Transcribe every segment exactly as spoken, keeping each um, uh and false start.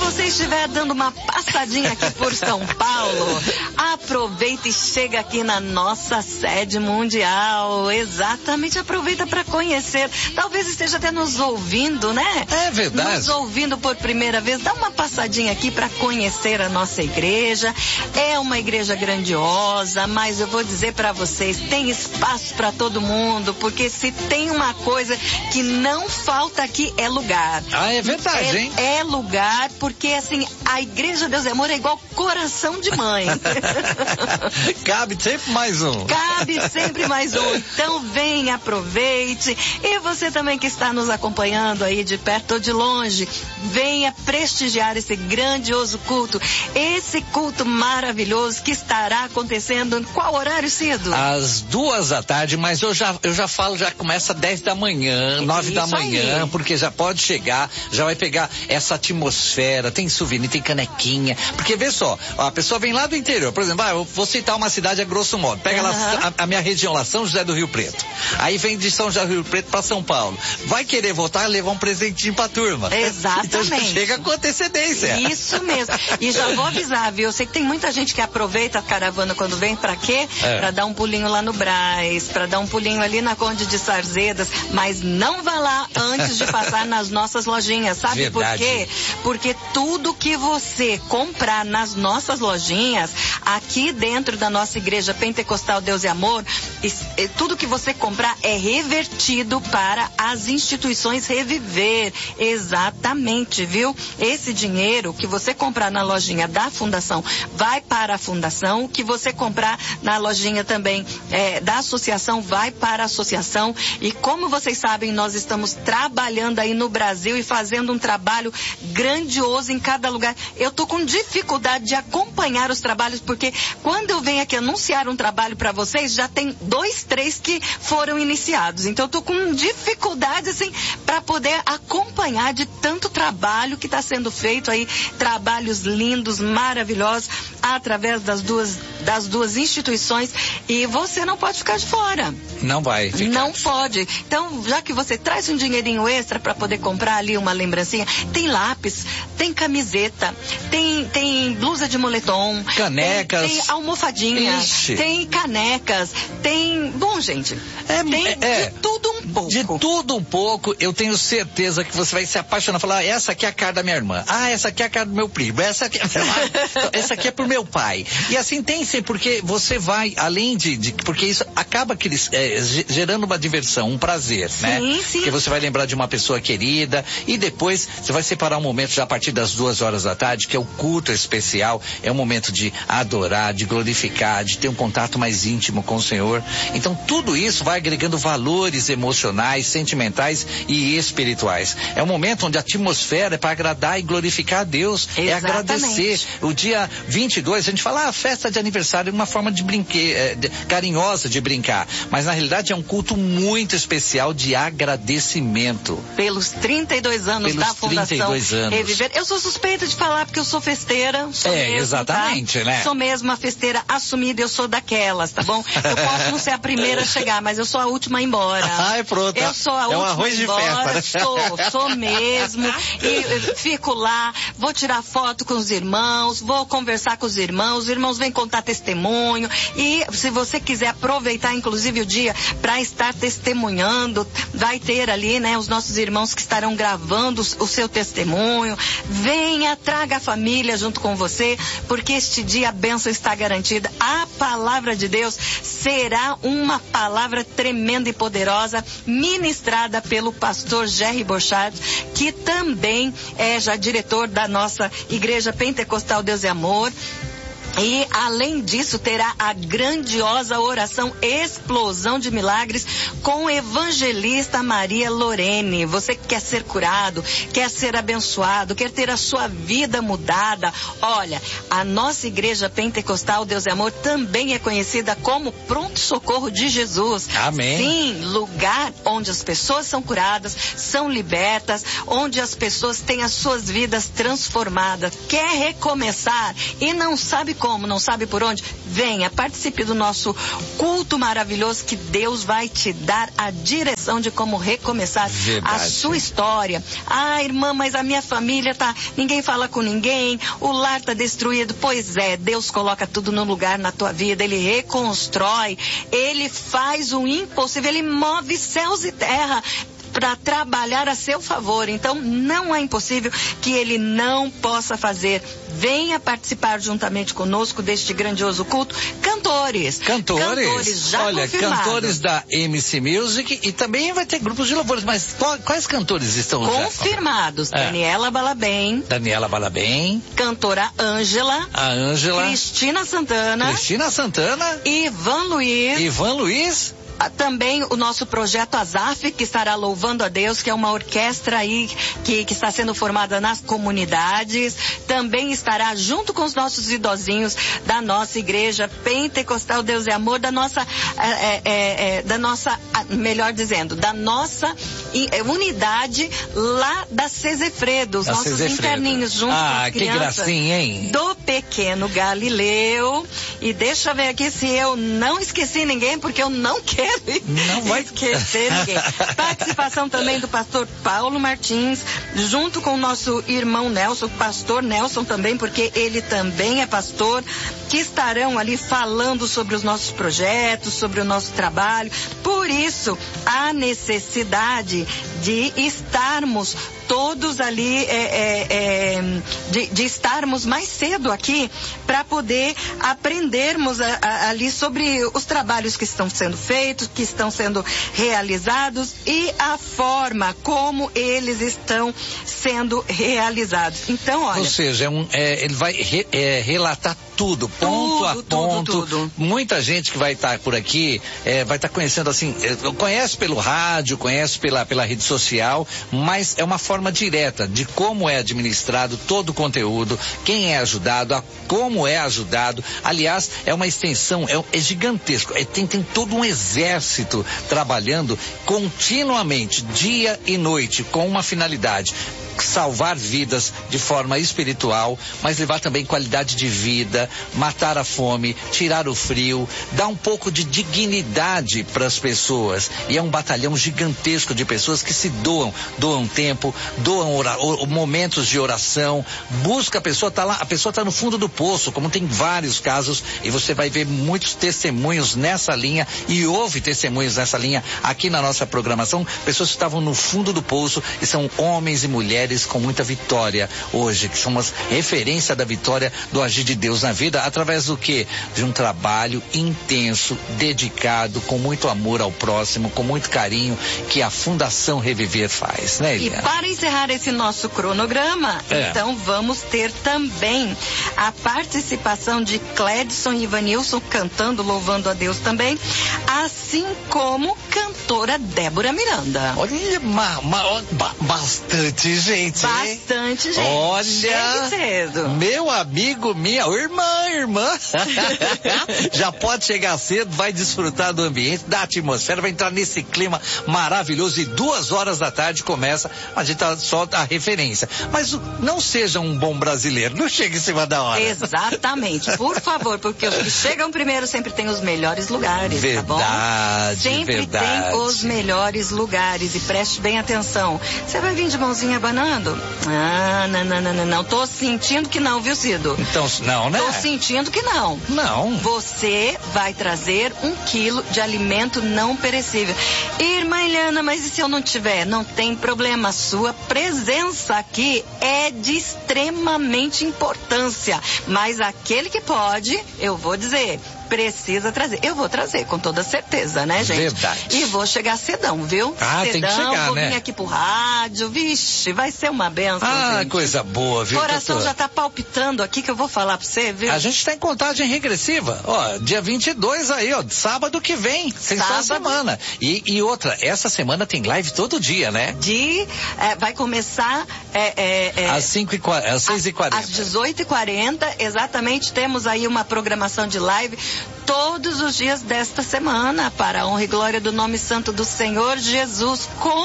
você estiver dando uma passadinha aqui por São Paulo, aproveita e chega aqui na nossa sede mundial. Exatamente, aproveita para conhecer. Talvez esteja até nos ouvindo, né? É verdade. Nos ouvindo por primeira vez. Dá uma passadinha aqui para conhecer a nossa igreja. É uma igreja grandiosa, mas eu vou dizer para vocês, tem espaço para todo mundo, porque se tem uma coisa que não falta aqui é lugar. Ah, é verdade, é, hein? É lugar, porque assim, a Igreja Deus é Amor é igual coração de mãe. Cabe sempre mais um. Cabe sempre mais um. Então vem, aproveite. E você também que está nos acompanhando aí de perto ou de longe, venha prestigiar esse grandioso culto. Esse culto maravilhoso que estará acontecendo em qual horário, Cido? Às duas da tarde, mas eu já, eu já falo, já começa dez da manhã, nove da manhã, aí. Porque já pode chegar, já vai pegar essa atmosfera, tem souvenir, tem canequinha, porque vê só, a pessoa vem lá do interior, por exemplo, ah, eu vou citar uma cidade a grosso modo, pega uhum. lá a, a minha região lá, São José do Rio Preto, aí vem de São José do Rio Preto pra São Paulo, vai querer voltar, levar um presentinho pra turma. Exatamente. Então já chega com antecedência. Isso mesmo, e já vou avisar, viu, eu sei que tem muita gente que aproveita a caravana quando vem, pra quê? É. Pra dar um pulinho lá no Brás, pra dar um pulinho ali na Conde de Sarzedas, mas não vá lá antes de passar nas nossas lojinhas, sabe Verdade. por quê? Porque tudo que você comprar nas nossas lojinhas, aqui dentro da nossa igreja Pentecostal Deus e Amor, tudo que você comprar é revertido para as instituições Reviver. Exatamente, viu? Esse dinheiro que você comprar na lojinha da fundação vai para a fundação, o que você comprar na lojinha também é, da associação vai para a associação. E como vocês sabem, nós estamos trabalhando aí no Brasil e fazendo um trabalho grandioso em cada lugar. Eu tô com dificuldade de acompanhar os trabalhos, porque quando eu venho aqui anunciar um trabalho para vocês, já tem dois, três que foram iniciados. Então eu tô com dificuldade, assim, para poder acompanhar de tanto trabalho que está sendo feito aí, trabalhos lindos, maravilhosos, através das duas, das duas instituições, e você não pode ficar de fora. Não vai ficar. Não pode. Então, já que você traz um dinheirinho extra para poder comprar ali uma lembrancinha, tem lápis, tem camiseta, tem, tem blusa de moletom, canecas, tem, tem almofadinha, Ixi. tem canecas, tem... Bom, gente, é, tem é, de tudo um pouco. De tudo um pouco, eu tenho certeza que você vai se apaixonar, falar, ah, essa aqui é a cara da minha irmã, ah, essa aqui é a cara do meu primo, essa aqui, essa aqui é pro meu pai. E assim tem sempre, porque você vai, além de, de porque isso acaba que eles, é, gerando uma diversão, um prazer, sim, né? Sim. Porque você vai lembrar de uma pessoa querida e depois você vai separar um momento já a partir das duas horas da tarde, que é o culto especial, é um momento de adorar, de glorificar, de ter um contato mais íntimo com o Senhor. Então tudo isso vai agregando valores emocionais, sentimentais e espirituais. É um momento onde a atmosfera é para agradar e glorificar a Deus. Exatamente. É agradecer. O dia vinte e dois, a gente fala, ah, festa de aniversário é uma forma de brincar, é, de, carinhosa de brincar. Mas na realidade é um culto muito especial de agradecimento. Pelos trinta e dois anos Pelos da Fundação trinta e dois anos. Reviver. Eu sou suspeita de falar porque eu sou festeira. Sou é, mesmo, exatamente, tá? né? Sou mesmo uma festeira assumida, eu sou daquelas, tá bom? Eu posso não ser a primeira a chegar, mas eu sou a última a ir embora. Ah, é pronto. Eu sou a é última um arroz a ir embora. De festa, né? Sou, sou mesmo. E fico lá, vou tirar foto com os irmãos, vou conversar com os irmãos, os irmãos vêm contar testemunho. E se você quiser aproveitar, inclusive, o dia para estar testemunhando, vai ter ali, né, os nossos irmãos que estarão gravando o seu testemunho. Venha, traga a família junto com você, porque este dia a bênção está garantida. A palavra de Deus será uma palavra tremenda e poderosa, ministrada pelo pastor Jerry Borchardt, que também é já diretor da nossa Igreja Pentecostal Deus e Amor. E, além disso, terá a grandiosa oração Explosão de Milagres com evangelista Maria Lorene. Você que quer ser curado, quer ser abençoado, quer ter a sua vida mudada. Olha, a nossa Igreja Pentecostal Deus e Amor também é conhecida como Pronto Socorro de Jesus. Amém. Sim, lugar onde as pessoas são curadas, são libertas, onde as pessoas têm as suas vidas transformadas. Quer recomeçar e não sabe como, não sabe por onde? Venha, participe do nosso culto maravilhoso que Deus vai te dar a direção de como recomeçar Verdade. a sua história. Ah, irmã, mas a minha família tá, ninguém fala com ninguém, o lar tá destruído. Pois é, Deus coloca tudo no lugar na tua vida, Ele reconstrói, Ele faz o impossível, Ele move céus e terra para trabalhar a seu favor. Então, não é impossível que Ele não possa fazer. Venha participar juntamente conosco deste grandioso culto. Cantores. Cantores? Cantores já Olha, confirmados. cantores da M C Music e também vai ter grupos de louvores. Mas quais cantores estão confirmados? Já? Daniela Balabem. Daniela Balabem. Cantora Ângela. A Ângela. Cristina Santana. Cristina Santana. Ivan Luiz. Ivan Luiz. Também o nosso projeto Azaf, que estará louvando a Deus, que é uma orquestra aí que, que está sendo formada nas comunidades. Também estará junto com os nossos idosinhos da nossa igreja Pentecostal Deus é Amor, da nossa, é, é, é, da nossa, melhor dizendo, da nossa unidade lá da Cezefredo, os nossos Cezefredo. interninhos junto ah, com as crianças. Que gracinha, hein? Do Pequeno Galileu. E deixa eu ver aqui se eu não esqueci ninguém, porque eu não quero Não vai esquecer ninguém. Participação também do pastor Paulo Martins, junto com o nosso irmão Nelson, pastor Nelson também, porque ele também é pastor, que estarão ali falando sobre os nossos projetos, sobre o nosso trabalho. Por isso, a necessidade de estarmos todos ali, é, é, é, de, de estarmos mais cedo aqui para poder aprendermos a, a, ali sobre os trabalhos que estão sendo feitos, que estão sendo realizados e a forma como eles estão sendo realizados. Então, olha... Ou seja, é um, é, ele vai re, é, relatar tudo, ponto tudo, a ponto. Tudo, tudo. Muita gente que vai estar por aqui é, vai estar conhecendo assim, é, conhece pelo rádio, conhece pela, pela rede social, mas é uma forma direta de como é administrado todo o conteúdo, quem é ajudado, a como é ajudado. Aliás, é uma extensão, é, é gigantesco. É, tem, tem todo um exército trabalhando continuamente, dia e noite, com uma finalidade: salvar vidas de forma espiritual, mas levar também qualidade de vida, matar a fome, tirar o frio, dar um pouco de dignidade para as pessoas. E é um batalhão gigantesco de pessoas que se doam, doam tempo, doam ora, or, momentos de oração, busca a pessoa, tá lá, a pessoa está no fundo do poço, como tem vários casos, e você vai ver muitos testemunhos nessa linha, e houve testemunhos nessa linha aqui na nossa programação, pessoas que estavam no fundo do poço, e são homens e mulheres com muita vitória hoje, que são as referência da vitória do agir de Deus na vida, através do quê? De um trabalho intenso, dedicado, com muito amor ao próximo, com muito carinho, que a Fundação Reviver faz, né, Eliana? E para encerrar esse nosso cronograma, é. então vamos ter também a participação de Cledson e Ivanilson cantando, louvando a Deus também, assim como cantora Débora Miranda. Olha, ma, ma, ba, bastante gente. Bastante gente. Olha, cedo. Meu amigo, minha irmã, irmã, já pode chegar cedo, vai desfrutar do ambiente, da atmosfera, vai entrar nesse clima maravilhoso e duas horas da tarde começa, a gente tá só a referência. Mas não seja um bom brasileiro, não chegue em cima da hora. Exatamente, por favor, porque os que chegam primeiro sempre tem os melhores lugares, verdade, tá bom? Sempre verdade. tem os melhores lugares e preste bem atenção. Você vai vir de mãozinha abanando? Ah, não, não, não, não, não. Tô sentindo que não, viu, Cido? Então, não, né? Tô sentindo que não. Não. Você vai trazer um quilo de alimento não perecível. Irmã Eliana, mas e se eu não tiver? Não tem problema. A sua presença aqui é de extremamente importância. Mas aquele que pode, eu vou dizer, precisa trazer. Eu vou trazer, com toda certeza, né, gente? Verdade. E vou chegar cedão, viu? Ah, cedão, tem que chegar, vou né? vir aqui pro rádio, vixe, vai ser uma benção, Ah, gente. coisa boa, viu? O coração doutor? já tá palpitando aqui, que eu vou falar pra você, viu? A gente tá em contagem regressiva, ó, dia vinte e dois aí, ó, sábado que vem, sem só a semana. E, e outra, essa semana tem live todo dia, né? De, é, vai começar é, é, é, às cinco e quarenta, às seis e quarenta. Às dezoito e quarenta, exatamente, temos aí uma programação de live todos os dias desta semana, para a honra e glória do nome santo do Senhor Jesus, com convidados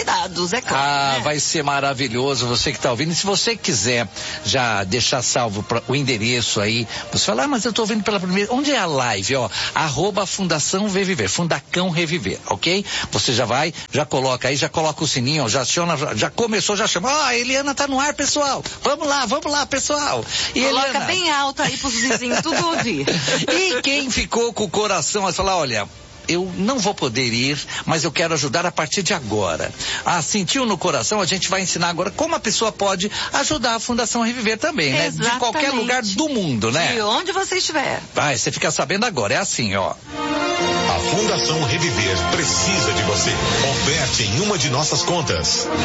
convidados, é claro. Ah, né? vai ser maravilhoso, você que está ouvindo. E se você quiser já deixar salvo pra, o endereço aí, você fala, ah, mas eu estou ouvindo pela primeira. Onde é a live? Ó, arroba Fundação Reviver, Fundacão Reviver, ok? Você já vai, já coloca aí, já coloca o sininho, ó, já aciona, já, já começou, já chama. Ó, a Eliana tá no ar, pessoal. Vamos lá, vamos lá, pessoal. E Coloca Eliana... bem alto aí pros vizinhos tudo ouvir. E quem ficou com o coração a falar, olha, eu não vou poder ir, mas eu quero ajudar a partir de agora. Ah, sentiu no coração, a gente vai ensinar agora como a pessoa pode ajudar a Fundação Reviver também, né? Exatamente. De qualquer lugar do mundo, né? De onde você estiver. Ah, você fica sabendo agora, é assim, ó. A Fundação Reviver precisa de você. Oferte em uma de nossas contas.